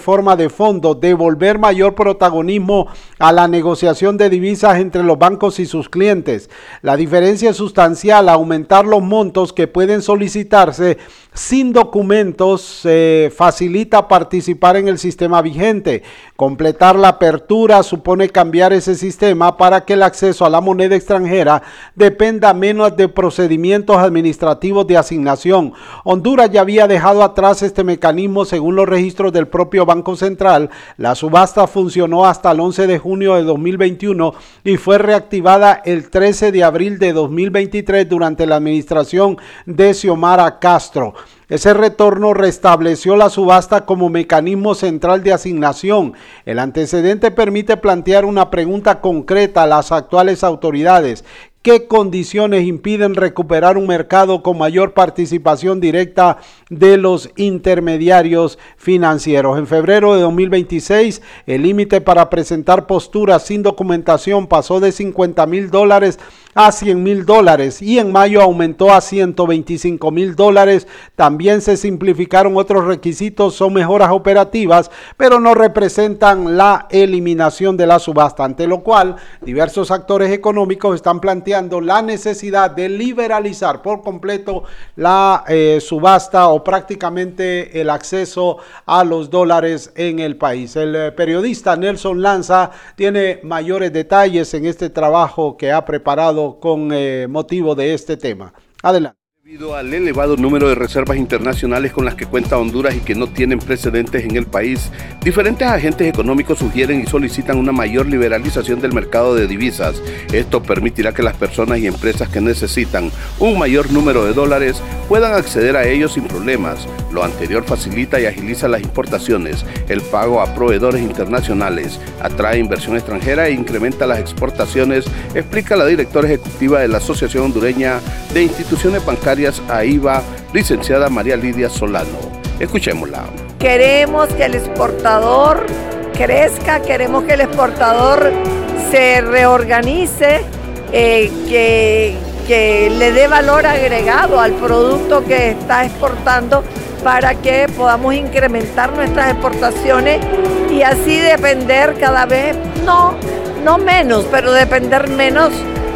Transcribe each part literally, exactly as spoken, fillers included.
reforma de fondo, devolver mayor protagonismo a la negociación de divisas entre los bancos y sus clientes. La diferencia es sustancial, aumentar los montos que pueden solicitarse sin documentos eh, facilita participar en el sistema vigente. Completar la apertura supone cambiar ese sistema para que el acceso a la moneda extranjera dependa menos de procedimientos administrativos de asignación. Honduras ya había dejado atrás este mecanismo según los registros del propio Banco Central. La subasta funcionó hasta el once de junio de dos mil veintiuno y fue reactivada el trece de abril de dos mil veintitrés durante la administración de Xiomara Castro. Ese retorno restableció la subasta como mecanismo central de asignación. El antecedente permite plantear una pregunta concreta a las actuales autoridades. ¿Qué condiciones impiden recuperar un mercado con mayor participación directa de los intermediarios financieros? En febrero de dos mil veintiséis, el límite para presentar posturas sin documentación pasó de cincuenta mil dólares a cien mil dólares y en mayo aumentó a ciento veinticinco mil dólares. También se simplificaron otros requisitos, son mejoras operativas, pero no representan la eliminación de la subasta, ante lo cual diversos actores económicos están planteando la necesidad de liberalizar por completo la eh, subasta o prácticamente el acceso a los dólares en el país. El eh, periodista Nelson Lanza tiene mayores detalles en este trabajo que ha preparado con eh, motivo de este tema. Adelante. Debido al elevado número de reservas internacionales con las que cuenta Honduras y que no tienen precedentes en el país, diferentes agentes económicos sugieren y solicitan una mayor liberalización del mercado de divisas. Esto permitirá que las personas y empresas que necesitan un mayor número de dólares puedan acceder a ellos sin problemas. Lo anterior facilita y agiliza las importaciones, el pago a proveedores internacionales, atrae inversión extranjera e incrementa las exportaciones, explica la directora ejecutiva de la Asociación Hondureña de Instituciones Bancarias, A I B A, licenciada María Lidia Solano. Escuchémosla. Queremos que el exportador crezca, queremos que el exportador se reorganice, eh, que, que le dé valor agregado al producto que está exportando para que podamos incrementar nuestras exportaciones y así depender cada vez, no, no menos, pero depender menos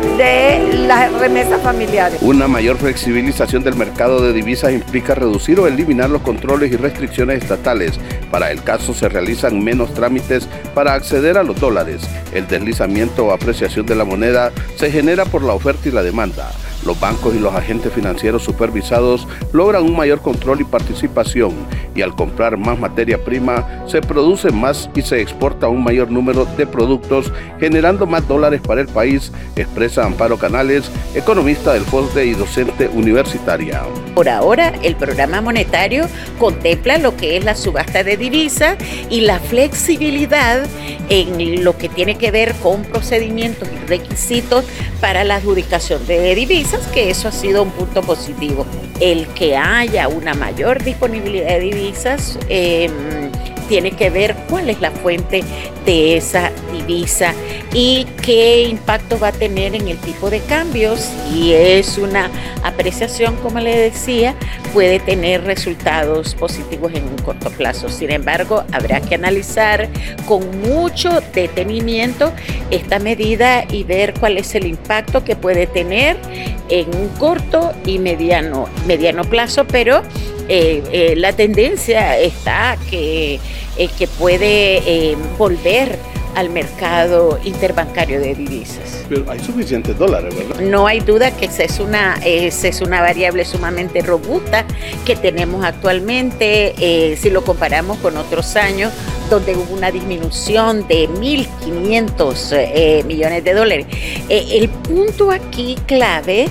de las remesas familiares. Una mayor flexibilización del mercado de divisas implica reducir o eliminar los controles y restricciones estatales. Para el caso se realizan menos trámites para acceder a los dólares. El deslizamiento o apreciación de la moneda se genera por la oferta y la demanda. Los bancos y los agentes financieros supervisados logran un mayor control y participación, y al comprar más materia prima se produce más y se exporta un mayor número de productos, generando más dólares para el país, expresa Amparo Canales, economista del F O S D E y docente universitaria. Por ahora, el programa monetario contempla lo que es la subasta de divisas y la flexibilidad en lo que tiene que ver con procedimientos y requisitos para la adjudicación de divisas, que eso ha sido un punto positivo. El que haya una mayor disponibilidad de divisas eh, tiene que ver cuál es la fuente de esa divisa y qué impacto va a tener en el tipo de cambios. Y es una apreciación, como le decía, puede tener resultados positivos en un corto plazo. Sin embargo, habrá que analizar con mucho detenimiento esta medida y ver cuál es el impacto que puede tener en un corto y mediano, mediano plazo, pero eh, eh, la tendencia está que, eh, que puede eh, volver al mercado interbancario de divisas. Pero hay suficientes dólares, ¿verdad? No hay duda que esa es una, esa es una variable sumamente robusta que tenemos actualmente, eh, si lo comparamos con otros años, donde hubo una disminución de mil quinientos eh, millones de dólares. Eh, el punto aquí clave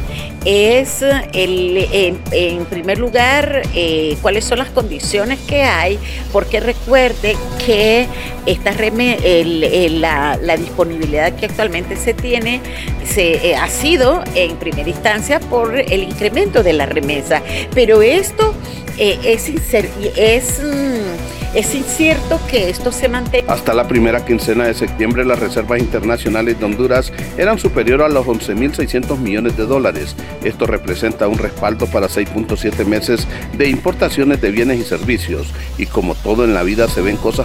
es, el, eh, en primer lugar, eh, cuáles son las condiciones que hay, porque recuerde que esta reme, el, el, la, la disponibilidad que actualmente se tiene se, eh, ha sido en primera instancia por el incremento de la remesa, pero esto eh, es, incer, es mm, Es incierto que esto se mantenga. Hasta la primera quincena de septiembre, las reservas internacionales de Honduras eran superiores a los once mil seiscientos millones de dólares. Esto representa un respaldo para seis punto siete meses de importaciones de bienes y servicios. Y como todo en la vida, se ven cosas